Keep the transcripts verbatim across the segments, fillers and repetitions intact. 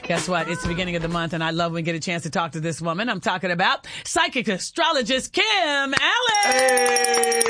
Guess what? It's the beginning of the month, and I love when we get a chance to talk to this woman. I'm talking about psychic astrologist Kim Allen. Hey,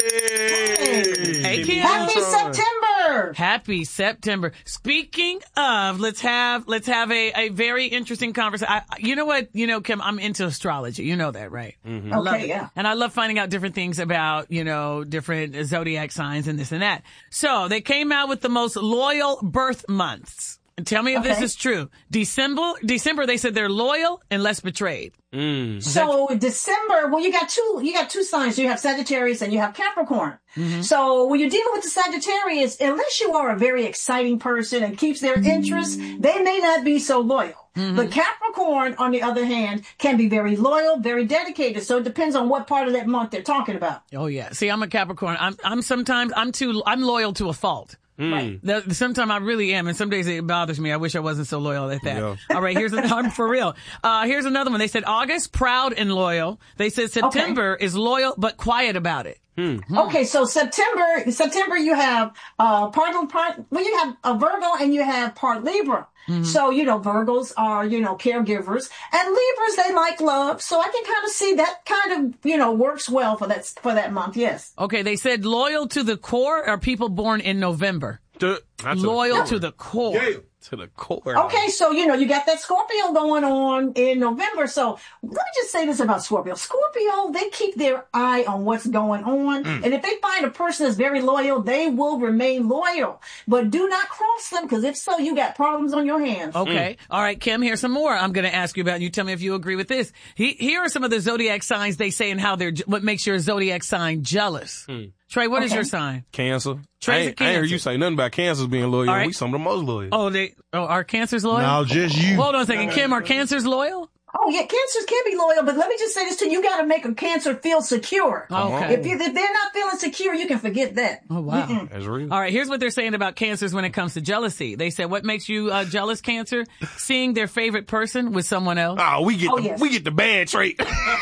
hey Kim. Happy September. Happy September. Speaking of, let's have let's have a, a very interesting conversation. You know what? You know, Kim, I'm into astrology. You know that, right? Mm-hmm. I love okay, it. yeah. And I love finding out different things about, you know, different zodiac signs and this and that. So they came out with the most loyal birth months. Tell me if okay. this is true. December, December, they said they're loyal and less betrayed. Mm. So that- December, well, you got two, you got two signs. You have Sagittarius and you have Capricorn. Mm-hmm. So when you're dealing with the Sagittarius, unless you are a very exciting person and keeps their interest, they may not be so loyal. Mm-hmm. But Capricorn, on the other hand, can be very loyal, very dedicated. So it depends on what part of that month they're talking about. Oh yeah. See, I'm a Capricorn. I'm, I'm sometimes, I'm too, I'm loyal to a fault. Right. Mm. Sometimes I really am, and some days it bothers me. I wish I wasn't so loyal at that. Yeah. All right, here's another, I'm for real. Uh, here's another one. They said August, proud and loyal. They said September okay. is loyal but quiet about it. Hmm. Okay, so September, September you have uh part part well you have a Virgo and you have part Libra. Mm-hmm. So, you know, Virgos are, you know, caregivers, and Libras, they like love. So I can kind of see that kind of, you know, works well for that, for that month. Yes. Okay. They said loyal to the core are people born in November. To, loyal to the core. Yeah. To the core. Okay, so, you know, you got that Scorpio going on in November. So let me just say this about Scorpio. Scorpio, they keep their eye on what's going on. Mm. And if they find a person that's very loyal, they will remain loyal. But do not cross them, because if so, you got problems on your hands. Okay. Mm. All right, Kim, here's some more I'm going to ask you about. And you tell me if you agree with this. He, here are some of the zodiac signs they say and how they're, what makes your zodiac sign jealous. Mm. Trey, what okay. is your sign? Cancer. Trey's I ain't, a Cancer. I ain't heard you say nothing about Cancers being loyal. Right. We some of the most loyal. Oh, they, oh, are Cancers loyal? No, just you. Hold on a second. Kim, are Cancers loyal? Oh, yeah, Cancers can be loyal, but let me just say this to you. You got to make a Cancer feel secure. Okay. If, you, if they're not feeling secure, you can forget that. Oh, wow. Mm-mm. That's real. All right, here's what they're saying about Cancers when it comes to jealousy. They said, what makes you uh, jealous, Cancer? Seeing their favorite person with someone else. Oh, we get oh, the, yes. we get the bad trait.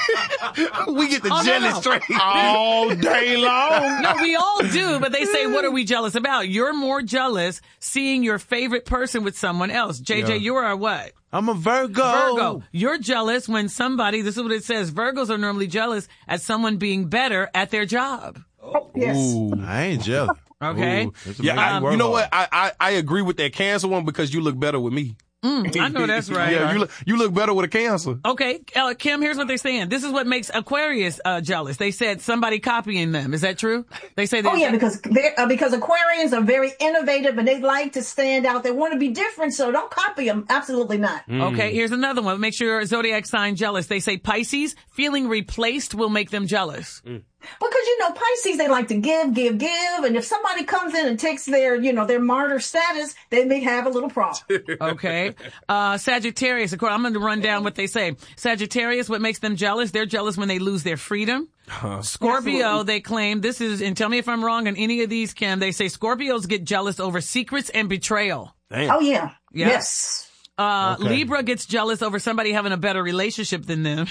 we get the oh, jealous no, no. trait all day long. No, we all do, but they say, what are we jealous about? You're more jealous seeing your favorite person with someone else. J J, yeah. you are what? I'm a Virgo. Virgo. You're jealous when somebody, this is what it says, Virgos are normally jealous at someone being better at their job. Oh, yes. Ooh, I ain't jealous. Okay. Yeah, I, you know what? I, I, I agree with that Cancer one because you look better with me. Mm, I know that's right. Yeah, you look, you look better with a Cancer. Okay, uh, Kim, here's what they're saying. This is what makes Aquarius uh, jealous. They said somebody copying them. Is that true? They say that. Oh, yeah, because uh, because Aquarians are very innovative and they like to stand out. They want to be different, so don't copy them. Absolutely not. Mm. Okay, here's another one. Make sure your zodiac sign jealous. They say Pisces, feeling replaced will make them jealous. Mm. Because, you know, Pisces, they like to give, give, give. And if somebody comes in and takes their, you know, their martyr status, they may have a little problem. Okay. Uh, Sagittarius, of course, I'm going to run down what they say. Sagittarius, what makes them jealous? They're jealous when they lose their freedom. Uh, Scorpio, absolutely. They claim this is, and tell me if I'm wrong on any of these, Kim, they say Scorpios get jealous over secrets and betrayal. Damn. Oh, yeah. Yep. Yes. Uh, okay. Libra gets jealous over somebody having a better relationship than them.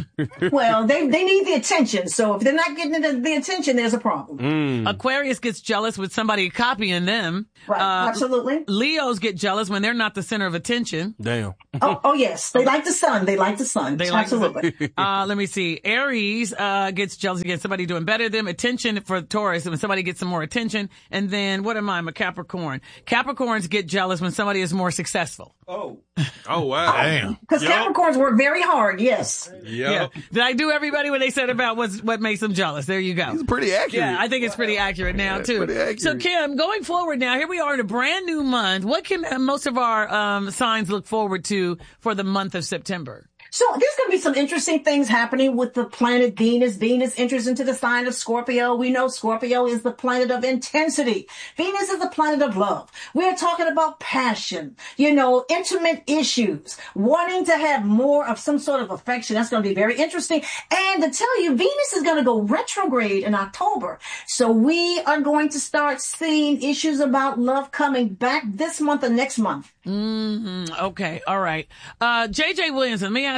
Well, they, they need the attention. So if they're not getting the, the attention, there's a problem. Mm. Aquarius gets jealous with somebody copying them. Right. Uh, Absolutely. Leos get jealous when they're not the center of attention. Damn. Oh, oh yes. They like the sun. They like the sun. They Absolutely. Like the, uh, let me see. Aries, uh, gets jealous against somebody doing better than them. Attention for Taurus when somebody gets some more attention. And then what am I? I'm a Capricorn. Capricorns get jealous when somebody is more successful. Oh. Oh, wow. Damn. Because yep. Capricorns work very hard, yes. Yep. Yeah. Did I do everybody what they said about what's, what makes them jealous? There you go. It's pretty accurate. Yeah, I think it's pretty accurate now, yeah, too. Pretty accurate. So, Kim, going forward now, here we are in a brand new month. What can most of our um, signs look forward to for the month of September? So there's going to be some interesting things happening with the planet Venus. Venus enters into the sign of Scorpio. We know Scorpio is the planet of intensity. Venus is the planet of love. We're talking about passion, you know, intimate issues, wanting to have more of some sort of affection. That's going to be very interesting. And to tell you, Venus is going to go retrograde in October. So we are going to start seeing issues about love coming back this month and next month. Mm-hmm. Okay. All right. Uh, J J Williamson, let me ask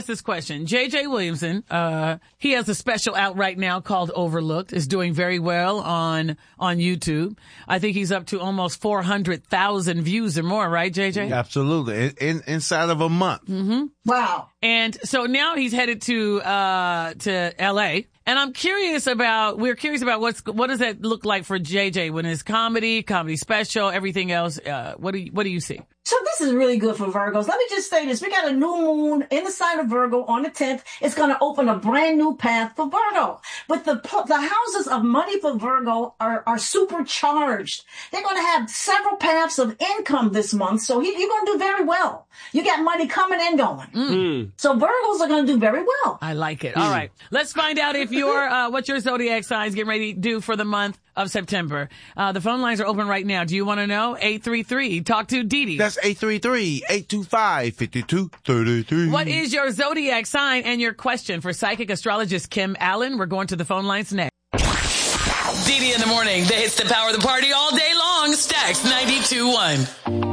this question. J J Williamson, uh, he has a special out right now called Overlooked. Is doing very well on, on YouTube. I think he's up to almost four hundred thousand views or more, right, J J? Absolutely. In, in, inside of a month. Mm-hmm. Wow. And so now he's headed to, uh, to L A. And I'm curious about, we're curious about what's, what does that look like for J J when it's comedy, comedy special, everything else? Uh, what do you, what do you see? So this is really good for Virgos. Let me just say this. We got a new moon in the sign of Virgo on the tenth. It's going to open a brand new path for Virgo. But the the houses of money for Virgo are, are supercharged. They're going to have several paths of income this month. So he, you're going to do very well. You got money coming and going. Mm. So Virgos are going to do very well. I like it. Mm. All right. Let's find out if your, uh, what your zodiac signs getting ready to do for the month of September. Uh, the phone lines are open right now. Do you want to know? eight three three. Talk to Dee Dee. That's eight three three, eight two five, five two three three. What is your zodiac sign and your question for psychic astrologist Kim Allen? We're going to the phone lines next. Dee Dee in the morning. They hits the power of the party all day long. Stacks ninety-two point one.